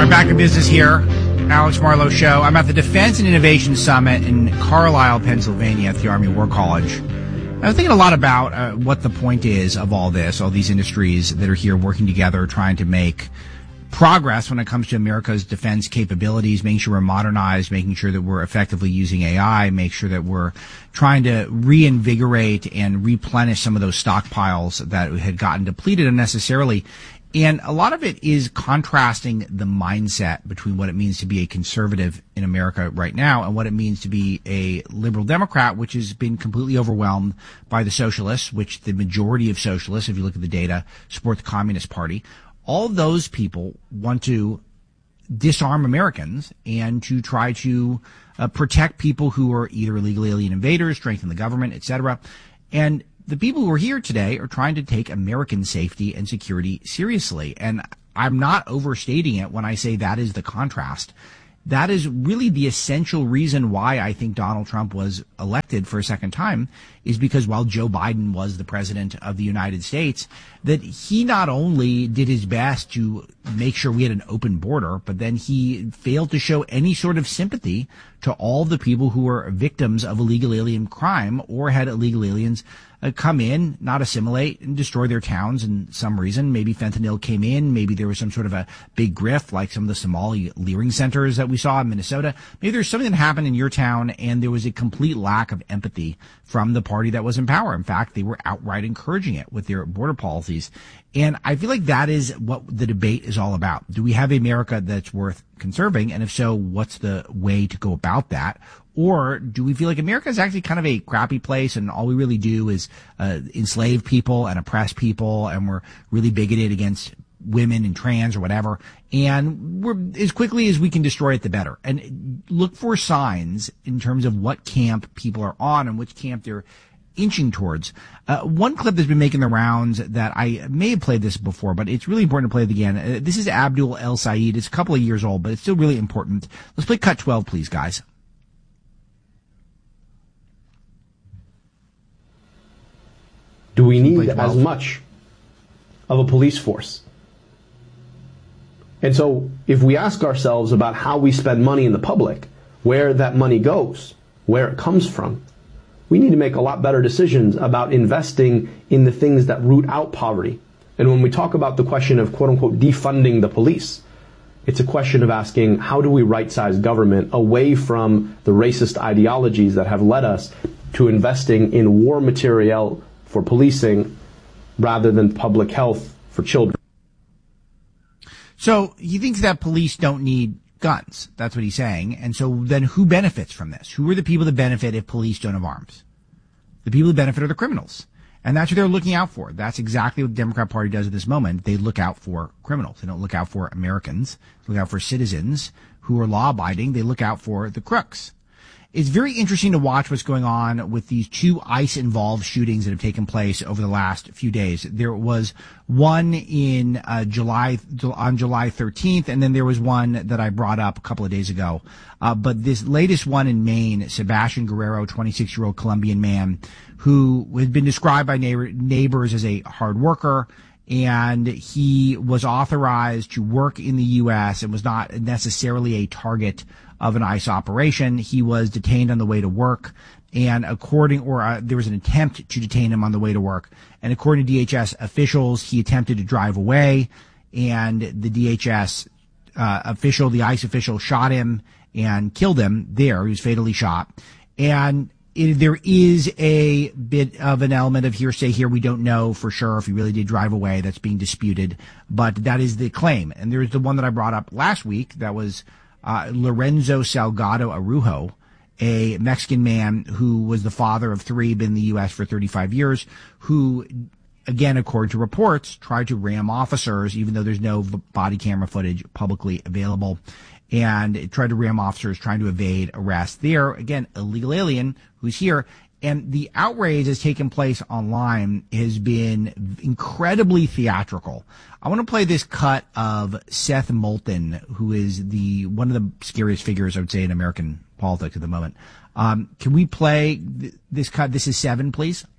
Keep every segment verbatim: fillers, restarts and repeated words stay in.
All right, back in business here. Alex Marlow Show. I'm at the Defense and Innovation Summit in Carlisle, Pennsylvania at the Army War College. I was thinking a lot about uh, what the point is of all this, all these industries that are here working together, trying to make progress when it comes to America's defense capabilities, making sure we're modernized, making sure that we're effectively using A I, make sure that we're trying to reinvigorate and replenish some of those stockpiles that had gotten depleted unnecessarily. And a lot of it is contrasting the mindset between what it means to be a conservative in America right now and what it means to be a liberal Democrat, which has been completely overwhelmed by the socialists, which the majority of socialists, if you look at the data, support the Communist Party. All those people want to disarm Americans and to try to uh, protect people who are either illegal alien invaders, strengthen the government, et cetera. And the people who are here today are trying to take American safety and security seriously. And I'm not overstating it when I say that is the contrast. That is really the essential reason why I think Donald Trump was elected for a second time, is because while Joe Biden was the president of the United States, that he not only did his best to make sure we had an open border, but then he failed to show any sort of sympathy to all the people who were victims of illegal alien crime or had illegal aliens uh, come in, not assimilate, and destroy their towns in some reason. Maybe fentanyl came in. Maybe there was some sort of a big grift like some of the Somali leering centers that we saw in Minnesota. Maybe there's something that happened in your town and there was a complete lack of empathy from the party that was in power. In fact, they were outright encouraging it with their border policies. And I feel like that is what the debate is all about. Do we have America that's worth conserving? And if so, what's the way to go about that? Or do we feel like America is actually kind of a crappy place and all we really do is uh, enslave people and oppress people, and we're really bigoted against women and trans or whatever, and we're as quickly as we can destroy it, the better. And look for signs in terms of what camp people are on and which camp they're inching towards. Uh, one clip that's been making the rounds that I may have played this before, but it's really important to play it again. Uh, this is Abdul El Sayed. It's a couple of years old, but it's still really important. Let's play cut twelve, please, guys. Do we need as much of a police force? And so if we ask ourselves about how we spend money in the public, where that money goes, where it comes from, we need to make a lot better decisions about investing in the things that root out poverty. And when we talk about the question of quote unquote defunding the police, it's a question of asking, how do we right-size government away from the racist ideologies that have led us to investing in war materiel for policing rather than public health for children? So he thinks that police don't need guns. That's what he's saying. And so then who benefits from this? Who are the people that benefit if police don't have arms? The people who benefit are the criminals. And that's what they're looking out for. That's exactly what the Democrat Party does at this moment. They look out for criminals. They don't look out for Americans. They look out for citizens who are law-abiding. They look out for the crooks. It's very interesting to watch what's going on with these two ICE-involved shootings that have taken place over the last few days. There was one in uh, July, on July thirteenth, and then there was one that I brought up a couple of days ago. Uh, but this latest one in Maine, Sebastian Guerrero, twenty-six-year-old Colombian man, who had been described by neighbor, neighbors as a hard worker, and he was authorized to work in the U S and was not necessarily a target of an ICE operation. He was detained on the way to work, and according, or uh, there was an attempt to detain him on the way to work. And according to D H S officials, he attempted to drive away, and the D H S uh, official, the ICE official, shot him and killed him there. He was fatally shot. And it, there is a bit of an element of hearsay here. We don't know for sure if he really did drive away. That's being disputed, but that is the claim. And there's the one that I brought up last week. That was Uh, Lorenzo Salgado Arujo, a Mexican man who was the father of three, been in the U S for thirty-five years, who, again, according to reports, tried to ram officers, even though there's no body camera footage publicly available, and tried to ram officers trying to evade arrest. There, again, illegal alien who's here. And the outrage that's taken place online has been incredibly theatrical. I want to play this cut of Seth Moulton, who is the one of the scariest figures, I would say, in American politics at the moment. Um, can we play th- this cut? This is seven, please.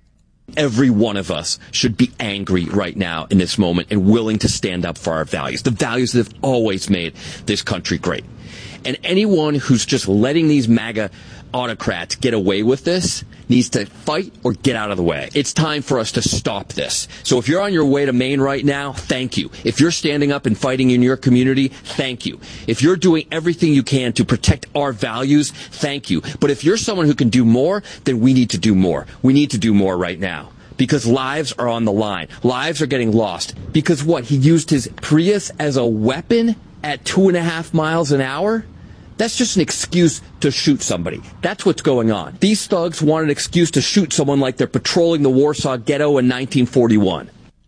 Every one of us should be angry right now in this moment and willing to stand up for our values, the values that have always made this country great. And anyone who's just letting these MAGA autocrats get away with this needs to fight or get out of the way. It's time for us to stop this. So if you're on your way to Maine right now, thank you. If you're standing up and fighting in your community, thank you. If you're doing everything you can to protect our values, thank you. But if you're someone who can do more, then we need to do more. We need to do more right now. Because lives are on the line. Lives are getting lost. Because what? He used his Prius as a weapon at two and a half miles an hour? That's just an excuse to shoot somebody. That's what's going on. These thugs want an excuse to shoot someone like they're patrolling the Warsaw Ghetto in nineteen forty-one.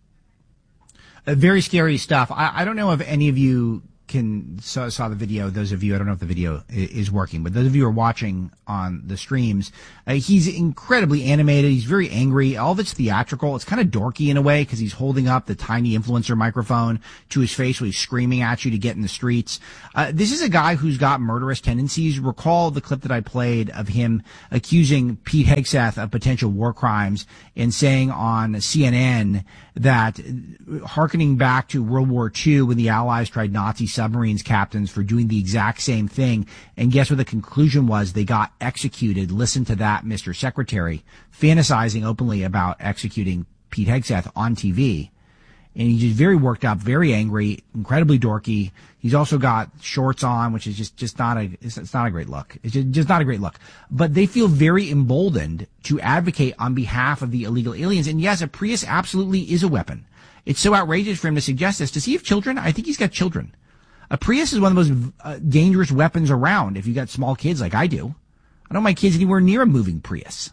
Uh, very scary stuff. I, I don't know if any of you can saw, saw the video. Those of you, I don't know if the video is working, but those of you who are watching on the streams, uh, he's incredibly animated. He's very angry. All of it's theatrical. It's kind of dorky in a way because he's holding up the tiny influencer microphone to his face while he's screaming at you to get in the streets. Uh, this is a guy who's got murderous tendencies. Recall the clip that I played of him accusing Pete Hegseth of potential war crimes and saying on C N N that, hearkening back to World War Two when the Allies tried Nazi submarines captains for doing the exact same thing. And guess what the conclusion was? They got executed. Listen to that, Mister Secretary, fantasizing openly about executing Pete Hegseth on T V. And he's just very worked up, very angry, incredibly dorky. He's also got shorts on, which is just, just not a, it's, it's not a great look. It's just, just not a great look. But they feel very emboldened to advocate on behalf of the illegal aliens. And yes, a Prius absolutely is a weapon. It's so outrageous for him to suggest this. Does he have children? I think he's got children. A Prius is one of the most uh, dangerous weapons around if you got small kids like I do. I don't want my kids anywhere near a moving Prius.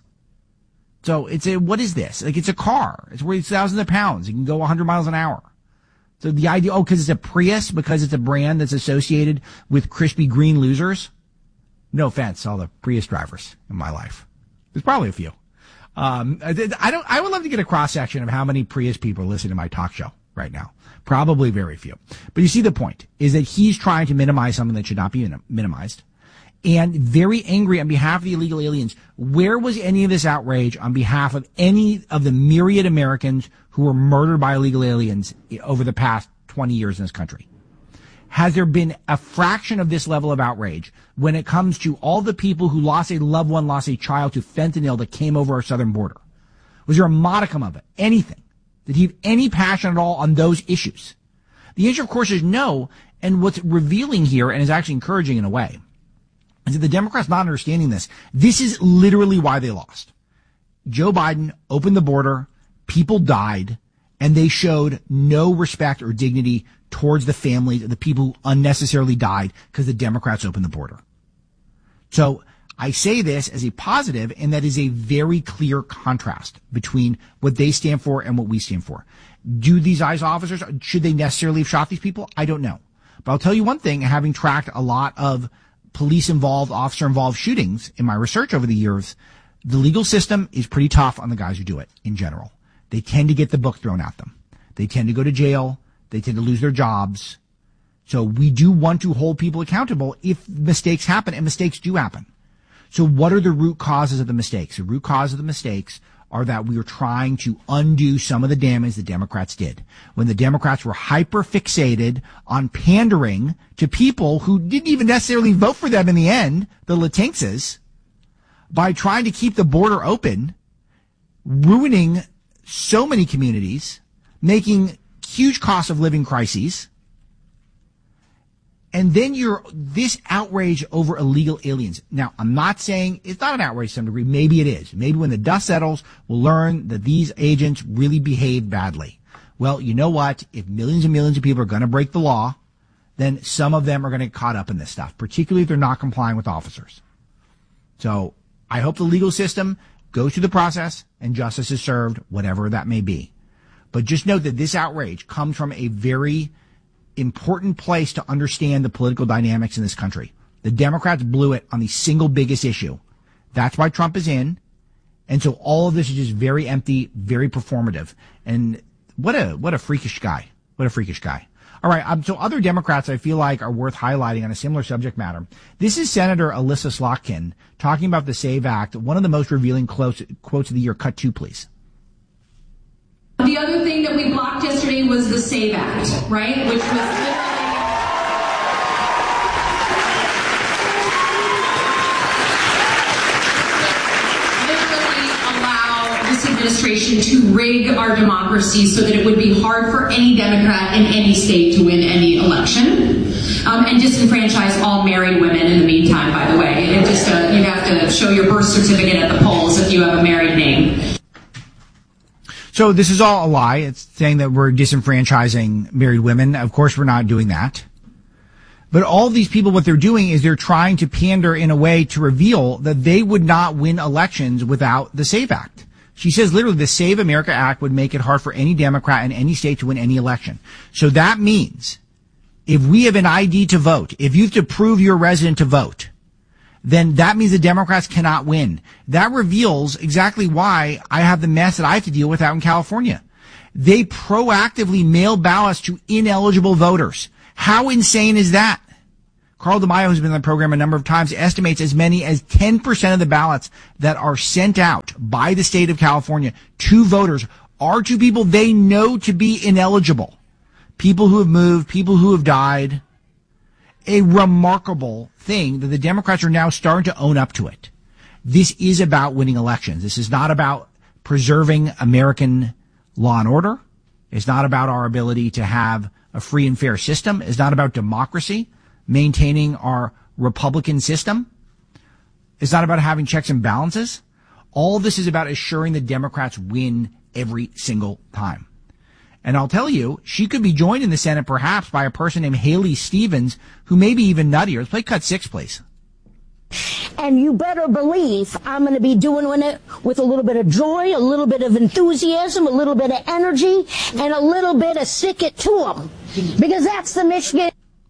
So it's a, what is this? Like, it's a car. It's worth thousands of pounds. It can go one hundred miles an hour. So the idea, oh, because it's a Prius, because it's a brand that's associated with crispy green losers. No offense, all the Prius drivers in my life. There's probably a few. Um, I don't, I would love to get a cross section of how many Prius people are listening to my talk show right now. Probably very few. But you see the point is that he's trying to minimize something that should not be minimized. And very angry on behalf of the illegal aliens. Where was any of this outrage on behalf of any of the myriad Americans who were murdered by illegal aliens over the past twenty years in this country? Has there been a fraction of this level of outrage when it comes to all the people who lost a loved one, lost a child to fentanyl that came over our southern border? Was there a modicum of it? Anything? Did he have any passion at all on those issues? The answer, of course, is no. And what's revealing here, and is actually encouraging in a way, is that the Democrats not understanding this. This is literally why they lost. Joe Biden opened the border, people died, and they showed no respect or dignity towards the families of the people who unnecessarily died because the Democrats opened the border. So I say this as a positive, and that is a very clear contrast between what they stand for and what we stand for. Do these ICE officers, should they necessarily have shot these people? I don't know. But I'll tell you one thing, having tracked a lot of police-involved, officer-involved shootings in my research over the years, the legal system is pretty tough on the guys who do it in general. They tend to get the book thrown at them. They tend to go to jail. They tend to lose their jobs. So we do want to hold people accountable if mistakes happen, and mistakes do happen. So what are the root causes of the mistakes? The root cause of the mistakes are that we are trying to undo some of the damage the Democrats did. When the Democrats were hyper fixated on pandering to people who didn't even necessarily vote for them in the end, the Latinkses, by trying to keep the border open, ruining so many communities, making huge cost of living crises. And then you're this outrage over illegal aliens. Now, I'm not saying it's not an outrage to some degree. Maybe it is. Maybe when the dust settles, we'll learn that these agents really behaved badly. Well, you know what? If millions and millions of people are going to break the law, then some of them are going to get caught up in this stuff, particularly if they're not complying with officers. So I hope the legal system goes through the process and justice is served, whatever that may be. But just note that this outrage comes from a very important place to understand the political dynamics in this country. The Democrats blew it on the single biggest issue. That's why Trump is in. And so all of this is just very empty, very performative. And what a, what a freakish guy. What a freakish guy. All right. Um, so other Democrats I feel like are worth highlighting on a similar subject matter. This is Senator Elissa Slotkin talking about the SAVE Act. One of the most revealing quotes, quotes of the year. Cut two, please. The other thing that we blocked yesterday was the SAVE Act, right? Which was literally allow this administration to rig our democracy so that it would be hard for any Democrat in any state to win any election. Um, and disenfranchise all married women in the meantime, by the way. It just uh, you have to show your birth certificate at the polls if you have a married name. So this is all a lie. It's saying that we're disenfranchising married women. Of course, we're not doing that. But all these people, what they're doing is they're trying to pander in a way to reveal that they would not win elections without the SAVE Act. She says literally the Save America Act would make it hard for any Democrat in any state to win any election. So that means if we have an I D to vote, if you have to prove you're a resident to vote, then that means the Democrats cannot win. That reveals exactly why I have the mess that I have to deal with out in California. They proactively mail ballots to ineligible voters. How insane is that? Carl DeMaio, who's been on the program a number of times, estimates as many as ten percent of the ballots that are sent out by the state of California to voters are to people they know to be ineligible. People who have moved, people who have died. A remarkable thing that the Democrats are now starting to own up to it. This is about winning elections. This is not about preserving American law and order. It's not about our ability to have a free and fair system. It's not about democracy, maintaining our Republican system. It's not about having checks and balances. All of this is about assuring the Democrats win every single time. And I'll tell you, she could be joined in the Senate perhaps by a person named Haley Stevens, who may be even nuttier. Let's play cut six, please. And you better believe I'm going to be doing it with a little bit of joy, a little bit of enthusiasm, a little bit of energy, and a little bit of stick it to them. Because that's the Michigan.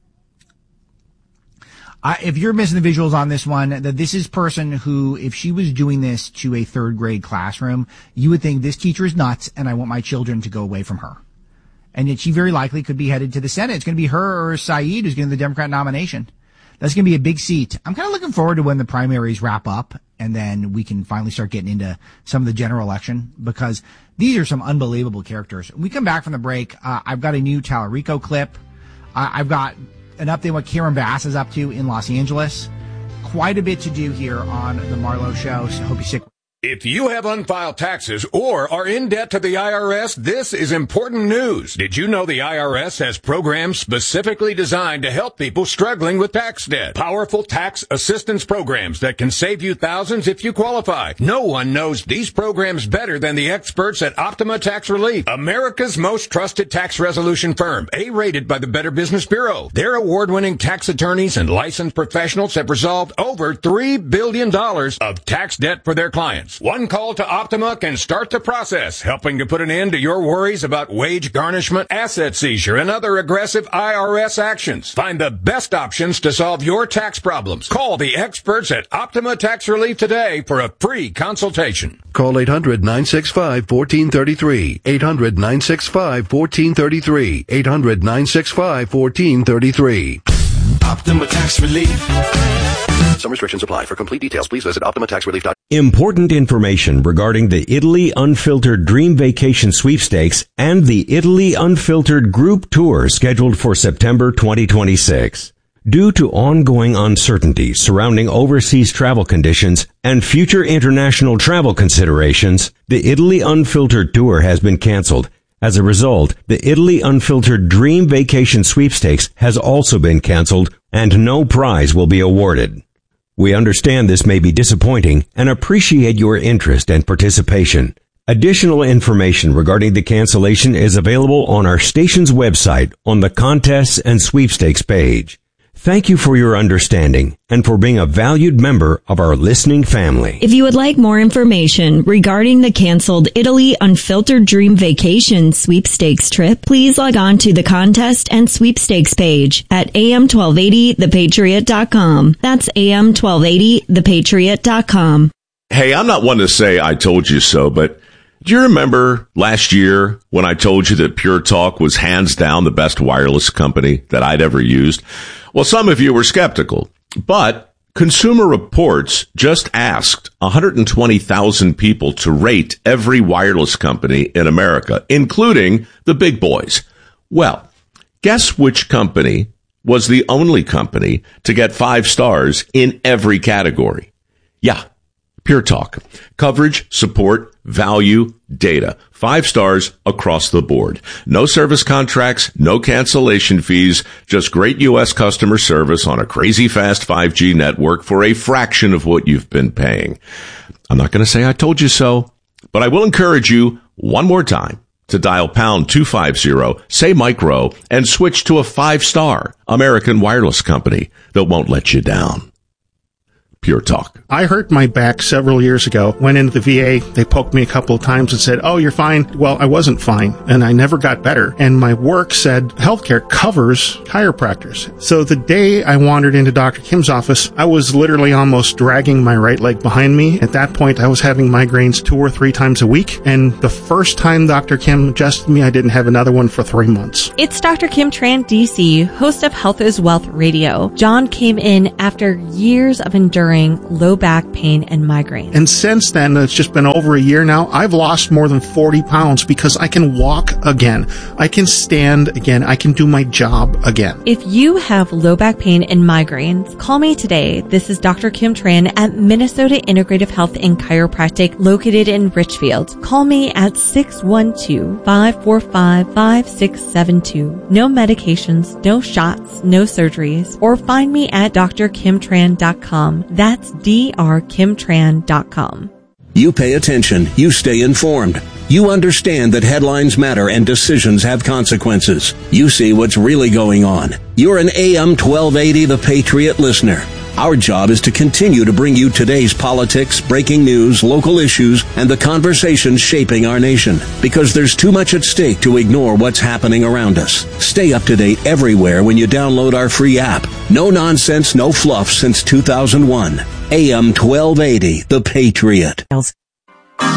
Uh, if you're missing the visuals on this one, that this is person who, if she was doing this to a third grade classroom, you would think this teacher is nuts and I want my children to go away from her. And yet she very likely could be headed to the Senate. It's going to be her or Saeed who's getting the Democrat nomination. That's going to be a big seat. I'm kind of looking forward to when the primaries wrap up and then we can finally start getting into some of the general election, because these are some unbelievable characters. When we come back from the break, uh, I've got a new Tallarico clip. Uh, I've got an update on what Karen Bass is up to in Los Angeles. Quite a bit to do here on the Marlowe Show, so hope you stick. If you have unfiled taxes or are in debt to the I R S, this is important news. Did you know the I R S has programs specifically designed to help people struggling with tax debt? Powerful tax assistance programs that can save you thousands if you qualify. No one knows these programs better than the experts at Optima Tax Relief, America's most trusted tax resolution firm, A-rated by the Better Business Bureau. Their award-winning tax attorneys and licensed professionals have resolved over three billion dollars of tax debt for their clients. One call to Optima can start the process, helping to put an end to your worries about wage garnishment, asset seizure, and other aggressive I R S actions. Find the best options to solve your tax problems. Call the experts at Optima Tax Relief today for a free consultation. Call eight hundred, nine six five, one four three three. eight hundred, nine six five, one four three three. eight hundred, nine six five, one four three three. Optima Tax Relief. Some restrictions apply. For complete details, please visit optima tax relief dot com. Important information regarding the Italy Unfiltered Dream Vacation Sweepstakes and the Italy Unfiltered Group Tour scheduled for September twenty twenty-six. Due to ongoing uncertainty surrounding overseas travel conditions and future international travel considerations, the Italy Unfiltered Tour has been canceled. As a result, the Italy Unfiltered Dream Vacation Sweepstakes has also been canceled, and no prize will be awarded. We understand this may be disappointing and appreciate your interest and participation. Additional information regarding the cancellation is available on our station's website on the Contests and Sweepstakes page. Thank you for your understanding and for being a valued member of our listening family. If you would like more information regarding the canceled Italy Unfiltered Dream Vacation Sweepstakes trip, please log on to the Contest and Sweepstakes page at A M twelve eighty the patriot dot com. That's A M twelve eighty the patriot dot com. Hey, I'm not one to say I told you so, but do you remember last year when I told you that Pure Talk was hands down the best wireless company that I'd ever used? Well, some of you were skeptical, but Consumer Reports just asked one hundred twenty thousand people to rate every wireless company in America, including the big boys. Well, guess which company was the only company to get five stars in every category? Yeah, Pure Talk. Coverage, support, value, data. Five stars across the board. No service contracts, no cancellation fees, just great U S customer service on a crazy fast five G network for a fraction of what you've been paying. I'm not going to say I told you so, but I will encourage you one more time to dial pound two fifty, say micro, and switch to a five-star American wireless company that won't let you down. Pure Talk. I hurt my back several years ago. Went into the V A. They poked me a couple of times and said, oh, you're fine. Well, I wasn't fine, and I never got better. And my work said healthcare covers chiropractors. So the day I wandered into Doctor Kim's office, I was literally almost dragging my right leg behind me. At that point, I was having migraines two or three times a week. And the first time Doctor Kim adjusted me, I didn't have another one for three months. It's Doctor Kim Tran, D C, host of Health is Wealth Radio. John came in after years of enduring low back pain and migraine. And since then, it's just been over a year now, I've lost more than forty pounds because I can walk again. I can stand again. I can do my job again. If you have low back pain and migraines, call me today. This is Doctor Kim Tran at Minnesota Integrative Health and Chiropractic located in Richfield. Call me at six one two, five four five, five six seven two. No medications, no shots, no surgeries, or find me at d r kim tran dot com. That's d r kim tran dot com. You pay attention. You stay informed. You understand that headlines matter and decisions have consequences. You see what's really going on. You're an A M twelve eighty The Patriot listener. Our job is to continue to bring you today's politics, breaking news, local issues, and the conversations shaping our nation. Because there's too much at stake to ignore what's happening around us. Stay up to date everywhere when you download our free app. No nonsense, no fluff since two thousand one. A M twelve eighty, The Patriot.